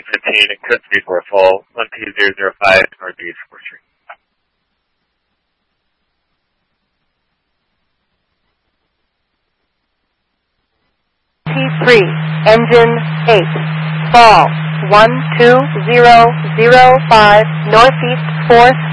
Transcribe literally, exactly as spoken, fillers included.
fifteen, and could speed for a full one two zero zero five Northeast fourth Street. T three, engine eight, fall one two zero zero five Northeast fourth